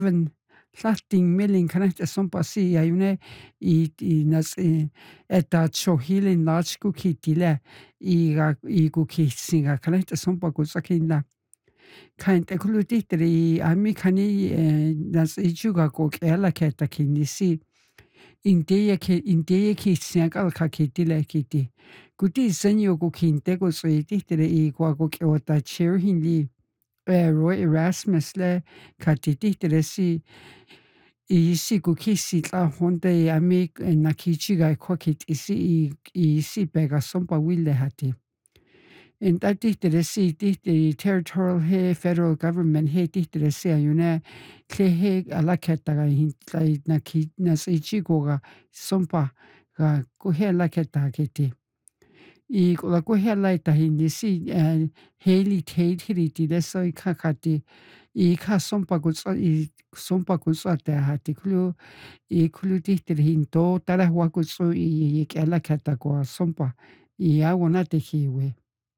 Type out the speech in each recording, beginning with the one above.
Llahting milling connect sompasi ayune I nas eta chohilin large cookie tile I cookie singa connect sompa kusakinda kind ekulutitri ami kani nas ichuga kok ela keta kinisi indeye ki siakal kakitile kiti kuti senyo kukinte ko soititri I kwa kok ota chair hindi Roy Erasmus le katititri si isi kukisi tla honde ami nakichiga kwakit isi pega sompa wille hati. En tatitire si tihti territorial he federal government he tihti si ayune kle he alaketa hintlai nas ichigoga sompa ga kuhe alaketa kiti. I la kuhe alaita hindi si Haley Tate hiriti leso I kakati I ka sompa kutsa te hati kulu I kulu tihti hinto tara wakutsu I alaketa kwa sompa I awana te hiwe.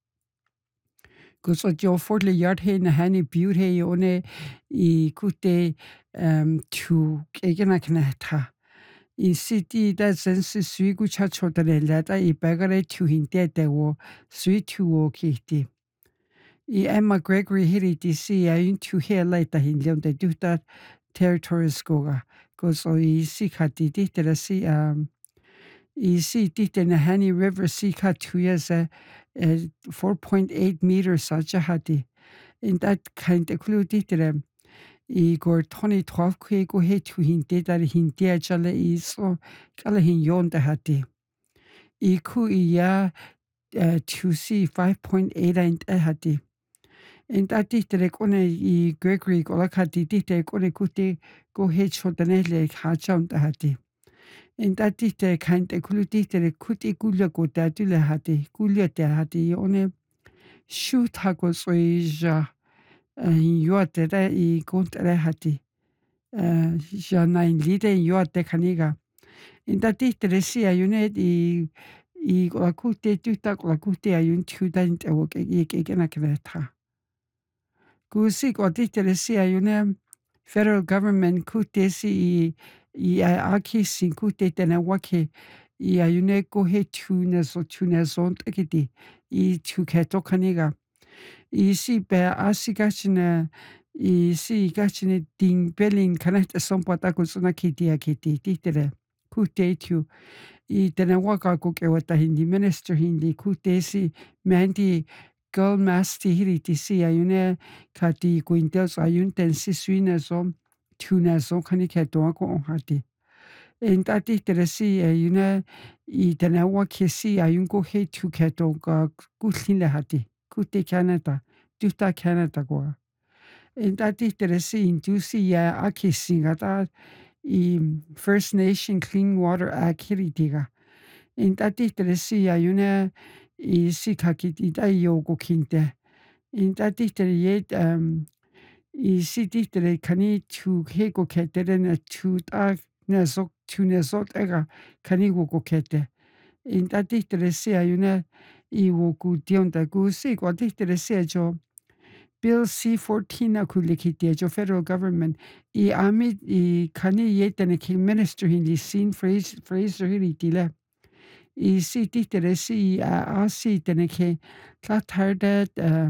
Kutsa jo Fort Yard he na hani beauty he one I kute tu kegena knata. I city da sense sui gucha chotare lata I bagare tu hinte te wo sui tu wo kiti. I Emma Gregory hiriti si ayun tu he laita hin leon te duta territories goga. Kutsa I si kati tihtere si I si tihte na hani river si katuya sa 4.8 meters such a hati. In that kind of clue tihtere I gor 2012 kwe go he tu hinte dar hinte chale I so kala hin yon de hati. I ku I ya to see 5.8 and hati. In that tihtere kone I Gregory gola kati tihte kone kute go he chodanele hachaun de hati. In that tihte kind of clue tihtere kuti gulia go dadule hati gulia de hati one shoot hagos oija yuatere I gontere hati. Jana in lide yuate kaniga. In that tihtere si ayune I lakute tutak lakute ayun tudan te wok egena kneta. Gusi go tihtere si ayune federal government kute si I aki sin kute tena wake I ayune go he tunesont ekiti I tu keto kaniga. I si be asigachine I si gachine ding belling connect sompata kusuna kiti akiti tihtere kute tu I tena waka ko ke wata hindi minister hindi kute si mandi girl masti hiriti si ayune kati kuintel ayun ten si suina som tuna so kani keto ko hati. En tati tere si ayune I tena wake si ayun ko he tu keto ka kutlile hati kute Canada tuta Canada goa. En tati tere si intu si ya aki singata I First Nation Clean Water Act hiritiga. In tati tere si ayune I si kakiti da yogo kinte. In tati tere yet I si tere kani tu hego ketere na tu ta nesok ega kani wogo kete. In tati tere si ayune I wogu dionda gu si kwa tere si jo Bill C-14 na kulikiti jo federal government I ami I kani yetene ki minister hindi sin Fraser hiritile. I si tere si asi tene ke tlatarde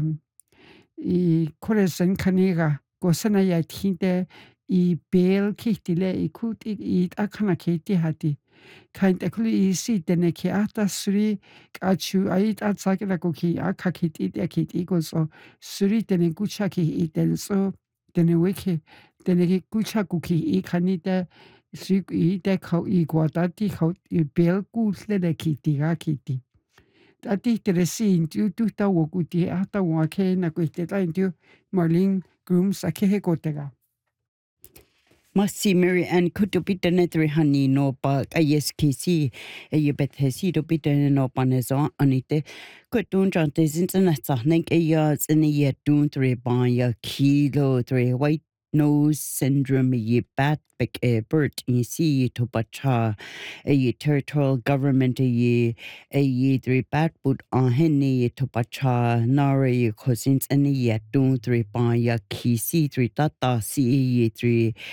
I koresen kaniga gosana ya tinte I bel kitile I kut I akana kiti hati. Kain tekuli I si tene ke ata suri kachu ait atsakila ko ki akakit it go so suri tene gucha ki iten so tene weke tene ki gucha kuki I kanita sui I de kau I guadati kau I bel kutle de kiti ga kiti. Tati tere si intu tuta wokuti ata wake na kuiteta intu Marlene Grooms ake he kotega. Masi Mary Ann kutupita netri hani no pa ISKC yubethesi dupita no panezo anite kutun chante zinzana sahnek ya zini ya dun tre ban ya kilo tre white nose syndrome ye bat bek bird in sea to bacha ye territorial government ye three bat put on henny to bacha nare ye cousins and ye don't three pa ya ki si three tata si ye three